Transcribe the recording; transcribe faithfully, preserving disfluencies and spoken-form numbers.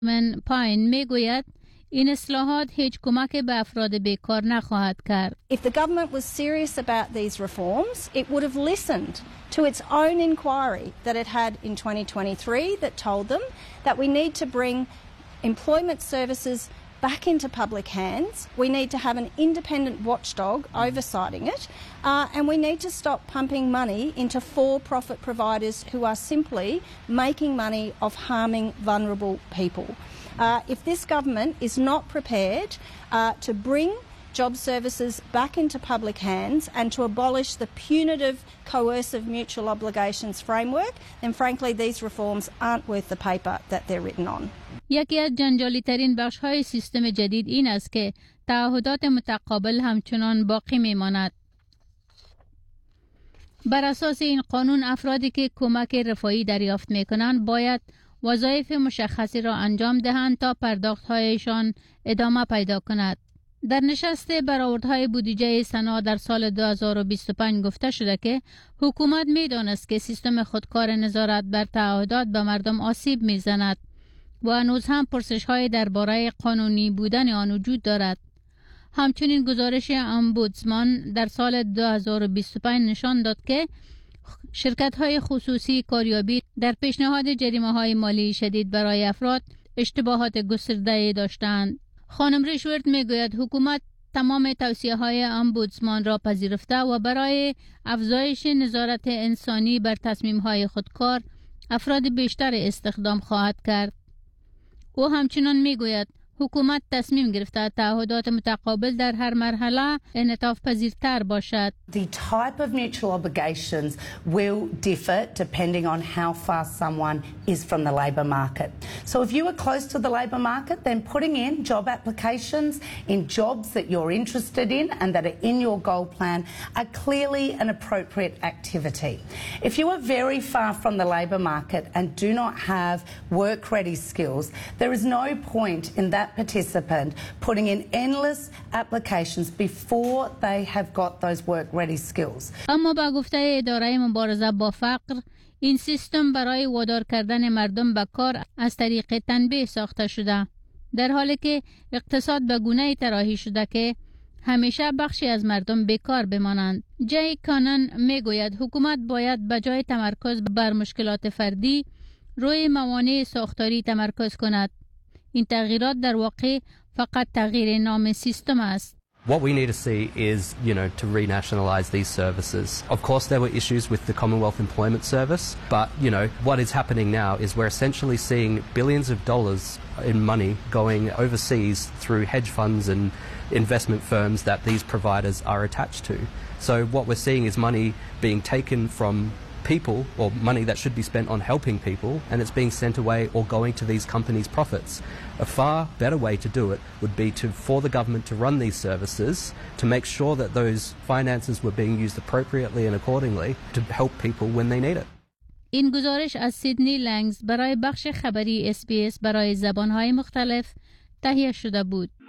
من پاین میگوید این اصلاحات هیچ کمک به افراد بیکار نخواهد کرد. If the government was serious about these reforms, it would have listened to its own inquiry that it had in twenty twenty-three that told them that we need to bring employment services back into public hands. We need to have an independent watchdog oversighting it, uh, and we need to stop pumping money into for-profit providers who are simply making money off harming vulnerable people. Uh, if this government is not prepared uh, to bring job services back into public hands and to abolish the punitive, coercive mutual obligations framework, then frankly these reforms aren't worth the paper that they're written on. یکی از جنجالی ترین بخش های سیستم جدید این است که تعهدات متقابل همچنان باقی میماند. بر اساس این قانون افرادی که کمک رفاهی دریافت میکنند باید وظایف مشخصی را انجام دهند تا پرداخت‌هایشان ادامه پیدا کند. در نشست برآوردهای بودجه سنا در سال دو هزار و بیست و پنج گفته شده که حکومت می‌داند که سیستم خودکار نظارت بر تعهدات به مردم آسیب می‌زند و هنوز هم پرسش‌های درباره قانونی بودن آن وجود دارد. همچنین گزارش امبودسمان در سال دو هزار و بیست و پنج نشان داد که شرکت‌های خصوصی کاریابی در پیشنهاد جریمه‌های مالی شدید برای افراد اشتباهات گسترده داشتند. خانم ریشورد میگوید حکومت تمام توصیه‌های امبودسمان را پذیرفته و برای افزایش نظارت انسانی بر تصمیم‌های خودکار افراد بیشتر استخدام خواهد کرد. او همچنین میگوید حکومت تصمیم گرفته تعهدات متقابل در هر مرحله انعطاف پذیرتر باشد. The type of mutual obligations will differ depending on how far someone is from the labour market. So if you are close to the labour market, then putting in job applications in jobs that you're interested in and that are in your goal plan are clearly an appropriate activity. If you are very far from the labour market and do not have work-ready skills, there is no point in that participant putting in endless applications before they have got those work-ready skills. اما با گفته اداره مبارزه با فقر این سیستم برای وادار کردن مردم به کار از طریق تنبیه ساخته شده، در حالی که اقتصاد به گونه‌ای طراحی شده که همیشه بخشی از مردم بیکار بمانند. جی کانن میگوید حکومت باید به جای تمرکز بر مشکلات فردی روی موانع ساختاری تمرکز کند. این تغییرات در واقع فقط تغییر نام سیستم است. What we need to see is, you know, to renationalise these services. Of course, there were issues with the Commonwealth Employment Service, but, you know, what is happening now is we're essentially seeing billions of dollars in money going overseas through hedge funds and investment firms that these providers are attached to. So what we're seeing is money being taken from people, or money that should be spent on helping people, and it's being sent away or going to these companies' profits. A far better way to do it would be to for the government to run these services to make sure that those finances were being used appropriately and accordingly to help people when they need it. این گزارش از سیدنی لنگز برای بخش خبری اس بی اس برای زبان‌های مختلف تهیه شده بود.